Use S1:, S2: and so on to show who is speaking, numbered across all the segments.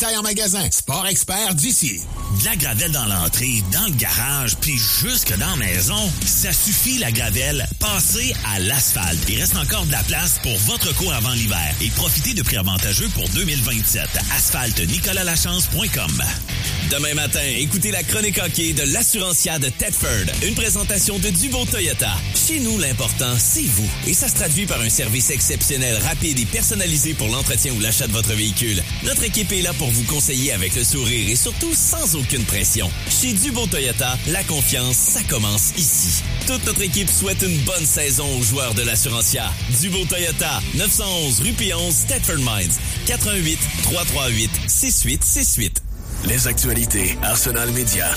S1: taille en magasin. Sport Expert d'ici.
S2: De la gravelle dans l'entrée, dans le garage, puis jusque dans la maison, ça suffit la gravelle. Passez à l'asphalte. Il reste encore de la place pour votre cours avant l'hiver et profitez de prix avantageux pour 2027. asphalte-nicolaslachance.com.
S3: Demain matin, écoutez la chronique hockey de l'Assurancia de Thetford. Une présentation de Dubo Toyota. Chez nous, l'important, c'est vous. Et ça se traduit par un service exceptionnel, rapide et personnalisé pour l'entretien ou l'achat de votre véhicule. Notre équipe est là pour vous conseiller avec le sourire et surtout sans aucune pression. Chez Dubo Toyota, la confiance, ça commence ici. Toute notre équipe souhaite une bonne saison aux joueurs de l'Assurancia. Dubo Toyota, 911 rue P11, Thetford Mines. 88 338 6868.
S4: Les actualités Arsenal Média.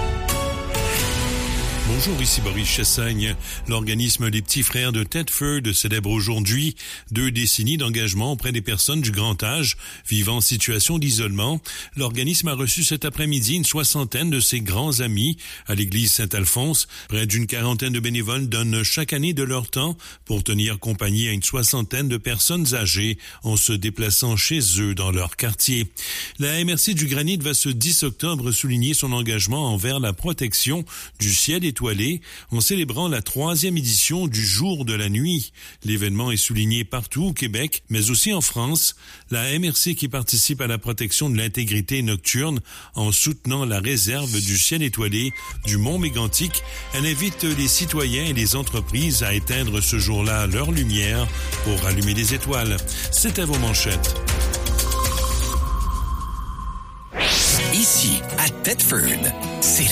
S5: Bonjour, ici Boris Chassagne. L'organisme Les Petits Frères de Thetford célèbre aujourd'hui 2 décennies d'engagement auprès des personnes du grand âge vivant en situation d'isolement. L'organisme a reçu cet après-midi une 60aine de ses grands amis à l'église Saint-Alphonse. Près d'une 40aine de bénévoles donnent chaque année de leur temps pour tenir compagnie à une 60aine de personnes âgées en se déplaçant chez eux dans leur quartier. La MRC du Granit va ce 10 octobre souligner son engagement envers la protection du ciel étoilé en célébrant la 3e édition du Jour de la nuit. L'événement est souligné partout au Québec, mais aussi en France. La MRC qui participe à la protection de l'intégrité nocturne en soutenant la réserve du ciel étoilé du Mont Mégantic, elle invite les citoyens et les entreprises à éteindre ce jour-là leur lumière pour allumer des étoiles. C'est à vos manchettes.
S4: Ici, à Thetford, c'est